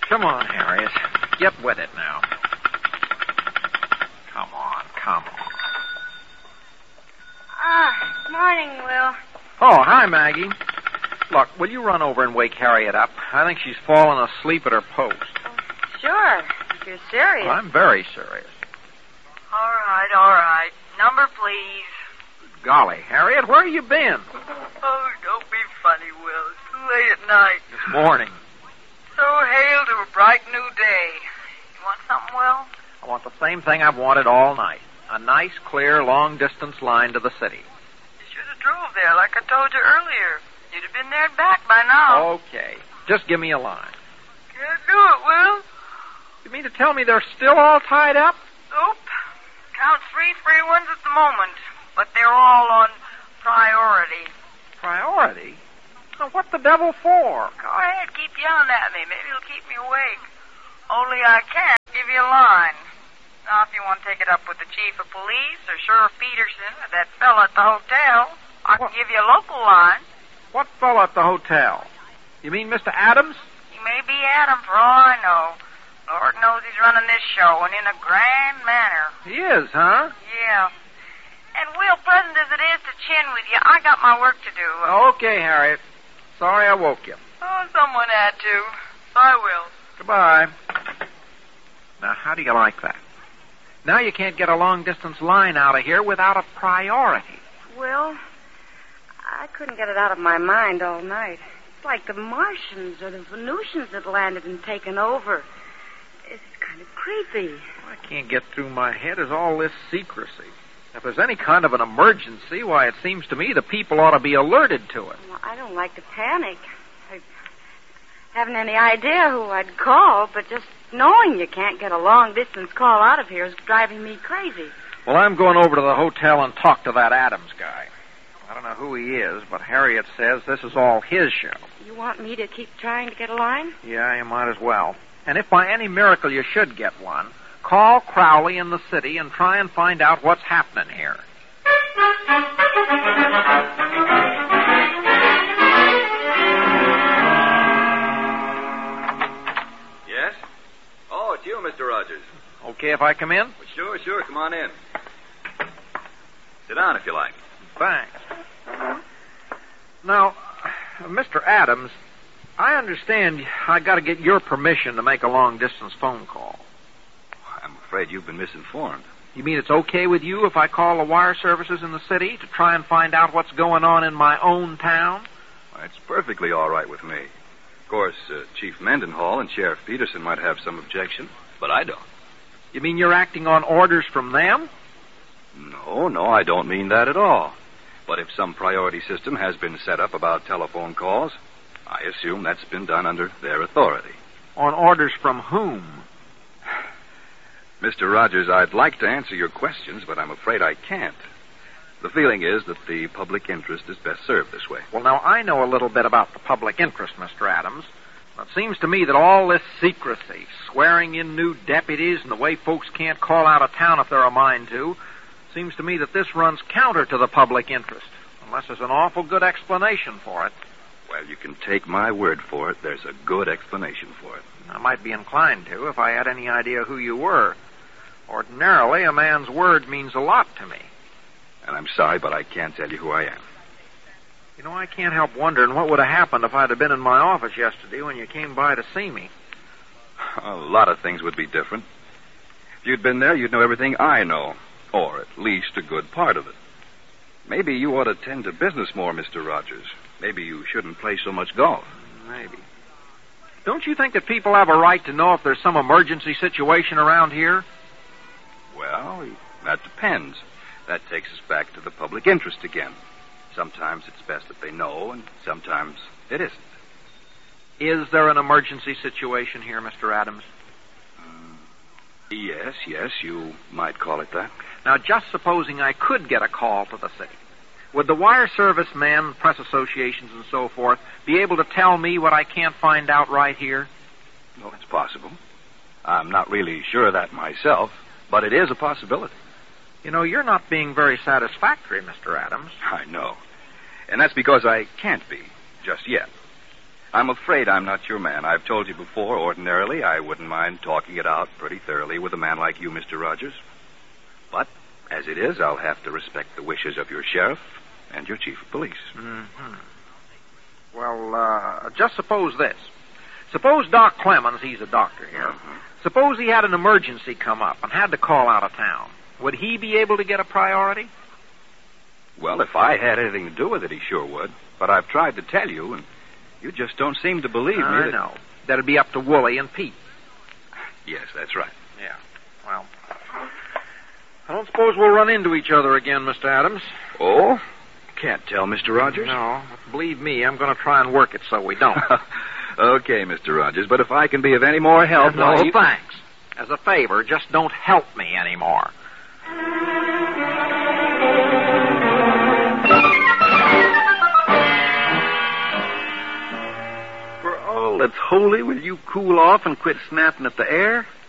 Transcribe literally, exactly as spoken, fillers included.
Come on, Harriet. Get with it now. Come on, come on. Ah, morning, Will. Oh, hi, Maggie. Look, will you run over and wake Harriet up? I think she's fallen asleep at her post. Oh, sure, if you're serious. I'm very serious. All right, all right. Number, please. Golly, Harriet, where have you been? Oh, don't be funny, Will. It's too late at night. This morning. So hail to a bright new day. You want something, Will? I want the same thing I've wanted all night. A nice, clear, long-distance line to the city. You should have drove there like I told you earlier. You'd have been there and back by now. Okay. Just give me a line. Can't do it, Will. You mean to tell me they're still all tied up? Nope. Count three free ones at the moment, but they're all on priority. Priority? Now, what the devil for? Go ahead, keep yelling at me. Maybe it'll keep me awake. Only I can't give you a line. Now, if you want to take it up with the chief of police or Sheriff Peterson or that fellow at the hotel, I can What? give you a local line. What fellow at the hotel? You mean Mister Adams? He may be Adam for all I know. Lord knows he's running this show, and in a grand manner. He is, huh? Yeah. And, Will, pleasant as it is to chin with you, I got my work to do. Okay, Harriet. Sorry I woke you. Oh, someone had to. I will. Goodbye. Now, how do you like that? Now you can't get a long-distance line out of here without a priority. Will, I couldn't get it out of my mind all night. It's like the Martians or the Venusians had landed and taken over. It's kind of creepy. What I can't get through my head is all this secrecy. If there's any kind of an emergency, why, it seems to me the people ought to be alerted to it. Well, I don't like to panic. I haven't any idea who I'd call, but just knowing you can't get a long-distance call out of here is driving me crazy. Well, I'm going over to the hotel and talk to that Adams guy. I don't know who he is, but Harriet says this is all his show. You want me to keep trying to get a line? Yeah, you might as well. And if by any miracle you should get one, call Crowley in the city and try and find out what's happening here. Yes? Oh, it's you, Mister Rogers. Okay if I come in? Well, sure, sure. Come on in. Sit down if you like. Thanks. Now, Mister Adams, I understand I got to get your permission to make a long-distance phone call. I'm afraid you've been misinformed. You mean it's okay with you if I call the wire services in the city to try and find out what's going on in my own town? Well, it's perfectly all right with me. Of course, uh, Chief Mendenhall and Sheriff Peterson might have some objection, but I don't. You mean you're acting on orders from them? No, no, I don't mean that at all. But if some priority system has been set up about telephone calls, I assume that's been done under their authority. On orders from whom? Mister Rogers, I'd like to answer your questions, but I'm afraid I can't. The feeling is that the public interest is best served this way. Well, now, I know a little bit about the public interest, Mister Adams. It seems to me that all this secrecy, swearing in new deputies, and the way folks can't call out of town if they're a mind to, seems to me that this runs counter to the public interest, unless there's an awful good explanation for it. Well, you can take my word for it. There's a good explanation for it. I might be inclined to if I had any idea who you were. Ordinarily, a man's word means a lot to me. And I'm sorry, but I can't tell you who I am. You know, I can't help wondering what would have happened if I'd have been in my office yesterday when you came by to see me. A lot of things would be different. If you'd been there, you'd know everything I know, or at least a good part of it. Maybe you ought to tend to business more, Mister Rogers. Maybe you shouldn't play so much golf. Maybe. Don't you think that people have a right to know if there's some emergency situation around here? Well, that depends. That takes us back to the public interest again. Sometimes it's best that they know, and sometimes it isn't. Is there an emergency situation here, Mister Adams? Um, yes, yes, you might call it that. Now, just supposing I could get a call to the city, would the wire service men, press associations, and so forth be able to tell me what I can't find out right here? Well, it's possible. I'm not really sure of that myself, but it is a possibility. You know, you're not being very satisfactory, Mister Adams. I know. And that's because I can't be, just yet. I'm afraid I'm not your man. I've told you before, ordinarily, I wouldn't mind talking it out pretty thoroughly with a man like you, Mister Rogers. But, as it is, I'll have to respect the wishes of your sheriff and your chief of police. Mm-hmm. Well, uh, just suppose this. Suppose Doc Clemens, he's a doctor here. Mm-hmm. Suppose he had an emergency come up and had to call out of town. Would he be able to get a priority? Well, if I had anything to do with it, he sure would. But I've tried to tell you, and you just don't seem to believe me. I that... know. That'd be up to Wooly and Pete. Yes, that's right. Yeah. Well, I don't suppose we'll run into each other again, Mister Adams. Oh? Can't tell, Mister Rogers? No. Believe me, I'm going to try and work it so we don't. Okay, Mister Rogers, but if I can be of any more help... No, I... thanks. As a favor, just don't help me anymore. For all that's holy, will you cool off and quit snapping at the air?